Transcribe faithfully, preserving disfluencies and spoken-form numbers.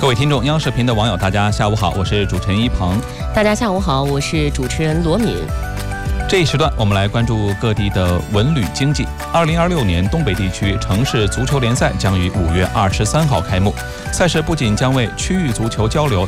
各位听众，央视频的网友，大家下午好，我是主持人一鹏。 大家下午好，我是主持人罗敏。 这一时段，我们来关注各地的文旅经济。二零二六年东北地区城市足球联赛将于五月二十三号开幕。赛事不仅将为区域足球交流